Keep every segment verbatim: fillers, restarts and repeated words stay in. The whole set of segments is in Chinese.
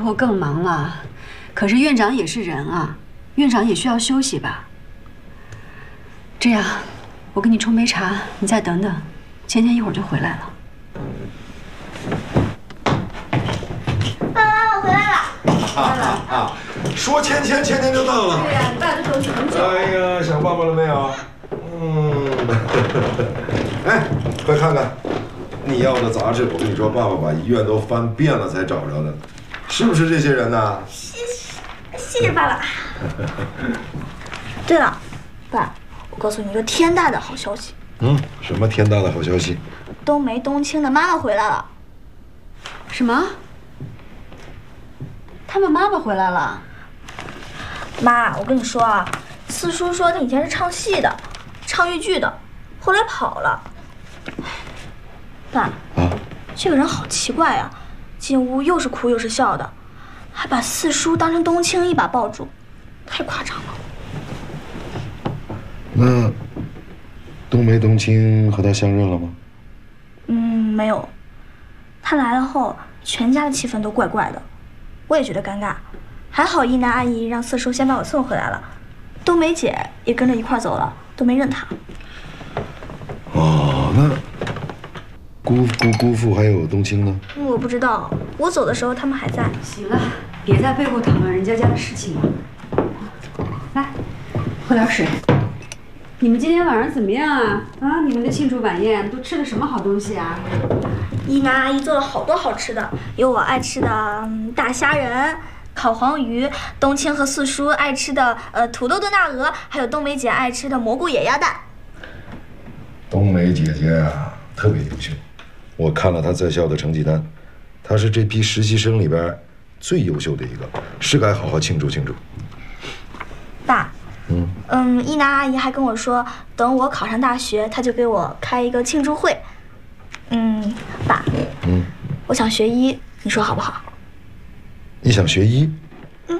后更忙了。可是院长也是人啊，院长也需要休息吧。这样，我给你冲杯茶，你再等等，芊芊一会儿就回来了。 爸爸，我回来了。 回来了啊！说芊芊，芊芊就到了。 对呀，你爸都等你很久。 哎呀，想爸爸了没有？嗯。哎，快看看，你要的杂志，我跟你说，爸爸把医院都翻遍了才找着的，是不是这些人呢？ 谢谢，谢谢爸爸。对了，爸，我告诉你一个天大的好消息。 嗯，什么天大的好消息？ 冬梅、冬青的妈妈回来了。 什么？他们妈妈回来了？ 妈，我跟你说啊，四叔说他以前是唱戏的，唱豫剧的，后来跑了。爸， 啊， 这个人好奇怪啊，进屋又是哭又是笑的，还把四叔当成冬青一把抱住，太夸张了。 那冬梅、冬青和他相认了吗？ 嗯，没有。他来了后，全家的气氛都怪怪的，我也觉得尴尬。还好一楠阿姨让四叔先把我送回来了，冬梅姐也跟着一块走了，都没认他。 哦，那姑姑姑父还有冬青呢？ 我不知道，我走的时候他们还在。 行了，别在背后讨论人家家的事情了。来，喝点水。你们今天晚上怎么样啊？啊，你们的庆祝晚宴都吃了什么好东西啊？ 一楠阿姨做了好多好吃的，有我爱吃的、嗯、大虾仁、烤黄鱼，冬青和四叔爱吃的呃土豆炖大鹅，还有冬梅姐爱吃的蘑菇野鸭蛋。 冬梅姐姐啊，特别优秀，我看了她在校的成绩单，她是这批实习生里边最优秀的一个，是该好好庆祝庆祝。 爸， 嗯嗯，一楠阿姨还跟我说，等我考上大学，她就给我开一个庆祝会。嗯，爸， 嗯， 我想学医，你说好不好？ 你想学医？ 嗯。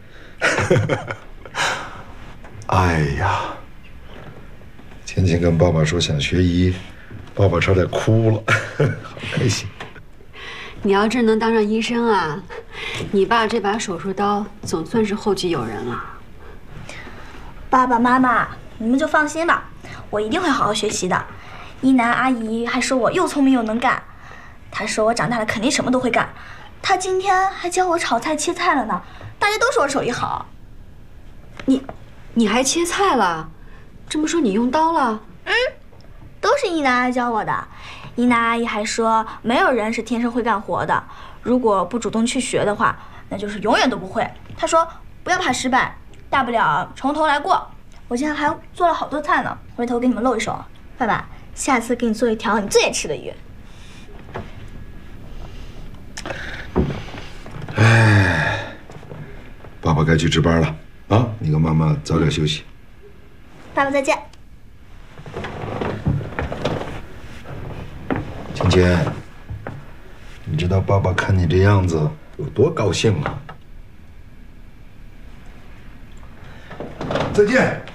哎呀，芊芊跟爸爸说想学医，爸爸差点哭了，好开心。 你要真能当上医生啊，你爸这把手术刀总算是后继有人了。 爸爸妈妈，你们就放心吧，我一定会好好学习的。一楠阿姨还说我又聪明又能干，她说我长大了肯定什么都会干。她今天还教我炒菜切菜了呢，大家都说我手艺好。 你，你还切菜了？这么说你用刀了？ 嗯，都是一楠阿姨教我的。一楠阿姨还说，没有人是天生会干活的，如果不主动去学的话，那就是永远都不会。她说不要怕失败，大不了从头来过。我今天还做了好多菜呢，回头给你们露一手。爸爸，下次给你做一条你最爱吃的鱼。 哎，爸爸该去值班了啊！你跟妈妈早点休息。 爸爸再见。 芊芊，你知道爸爸看你这样子有多高兴吗？再见。